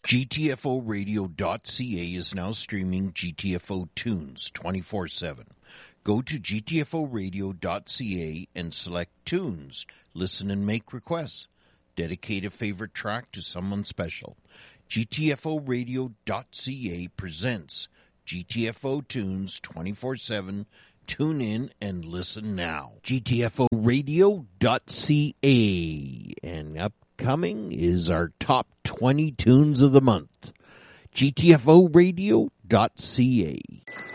GTFOradio.ca is now streaming GTFO tunes 24/7. Go to GTFOradio.ca and select tunes. Listen and make requests. Dedicate a favorite track to someone special. GTFOradio.ca presents GTFO tunes 24/7. Tune in and listen now. GTFOradio.ca. And upcoming is our top 20 tunes of the month. GTFOradio.ca.